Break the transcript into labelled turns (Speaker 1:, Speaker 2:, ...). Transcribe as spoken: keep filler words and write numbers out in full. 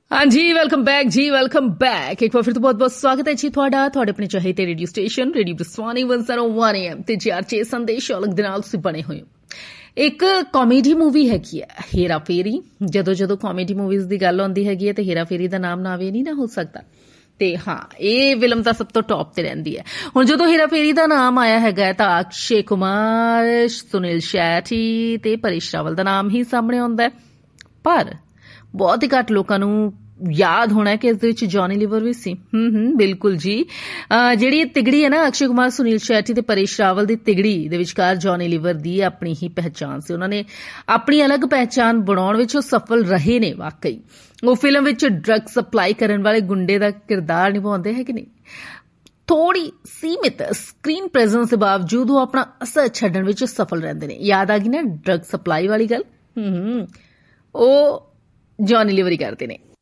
Speaker 1: हाँ जी, welcome back जी, welcome back. एक बार फिर तो बहुत बहुत स्वागत है जी ਤੁਹਾਡਾ ਤੁਹਾਡੇ ਆਪਣੇ ਚਾਹੀਦੇ ਰੇਡੀਓ ਸਟੇਸ਼ਨ ਰੇਡੀਓ ਬਸਵਾਨੀ ਇੱਕ ਸੌ ਇੱਕ ਏ ਐਮ ਤੇ ਜੀ ਆਰ ਚੇ ਸੰਦੇਸ਼ ਔਲਖ ਦੇ ਨਾਲ ਤੁਸੀਂ ਬਣੇ ਹੋਏ ਹੋ। ਇੱਕ ਕਾਮੇਡੀ ਮੂਵੀ ਹੈਗੀ ਹੈ ਹੇਰਾ ਫੇਰੀ। ਜਦੋਂ ਜਦੋਂ ਕਾਮੇਡੀ ਮੂਵੀਜ਼ ਦੀ ਗੱਲ ਆਉਂਦੀ ਹੈਗੀ ਹੈ ਤੇ ਹੇਰਾ ਫੇਰੀ ਦਾ ਨਾਮ ਨਾਵੇ ਨਹੀਂ ਨਾ ਹੋ ਸਕਦਾ। ਤੇ ਹਾਂ, ਇਹ ਫਿਲਮ ਤਾਂ ਸਭ ਤੋਂ ਟੌਪ ਤੇ ਰਹਿੰਦੀ ਹੈ। ਹੁਣ ਜਦੋਂ ਹੇਰਾ ਫੇਰੀ ਦਾ ਨਾਮ ਆਇਆ ਹੈਗਾ ਤਾਂ ਅਕਸ਼ੇ ਕੁਮਾਰ, ਸੁਨੀਲ ਸ਼ੈਟੀ ਤੇ ਪਰੇਸ਼ ਰਾਵਲ ਦਾ ਨਾਮ ਹੀ ਸਾਹਮਣੇ ਆਉਂਦਾ। ਪਰ ਬਹੁਤ ਹੀ ਘੱਟ ਲੋਕਾਂ ਨੂੰ ਯਾਦ ਹੋਣਾ ਕਿ ਇਸ ਦੇ ਵਿੱਚ ਜੌਨੀ ਲੀਵਰ ਵੀ ਸੀ। ਹੂੰ ਹੂੰ ਬਿਲਕੁਲ ਜੀ। ਜਿਹੜੀ ਇਹ ਤਿਗੜੀ ਹੈ ਨਾ, ਅਕਸ਼ੇ ਕੁਮਾਰ, ਸੁਨੀਲ ਸ਼ੈਟੀ ਤੇ ਪਰੇਸ਼ ਰਾਵਲ ਦੀ ਤਿਗੜੀ ਦੇ ਵਿਚਕਾਰ ਜੌਨੀ ਲੀਵਰ ਦੀ ਆਪਣੀ ਹੀ ਪਹਿਚਾਣ ਸੀ। ਉਹਨਾਂ ਨੇ ਆਪਣੀ ਅਲੱਗ ਪਹਿਚਾਣ ਬਣਾਉਣ ਵਿੱਚ ਉਹ ਸਫਲ ਰਹੇ ਨੇ। ਵਾਕਈ ਉਹ ਫਿਲਮ ਵਿੱਚ ਡਰੱਗ ਸਪਲਾਈ ਕਰਨ ਵਾਲੇ ਗੁੰਡੇ ਦਾ ਕਿਰਦਾਰ ਨਿਭਾਉਂਦੇ ਹੈ ਕਿ ਨਹੀਂ। ਥੋੜੀ ਸੀਮਿਤ ਸਕਰੀਨ ਪ੍ਰੈਜ਼ੈਂਸ ਦੇ ਬਾਵਜੂਦ ਉਹ ਆਪਣਾ ਅਸਰ ਛੱਡਣ ਵਿੱਚ ਸਫਲ ਰਹਿੰਦੇ ਨੇ। ਯਾਦ ਆ ਗਈ ਨਾ ਡਰੱਗ ਸਪਲਾਈ ਵਾਲੀ ਗੱਲ। ਹੂੰ ਹੂੰ ਉਹ ਜੌਨੀ ਲੀਵਰ ਹੀ ਕਰਦੇ ਨੇ।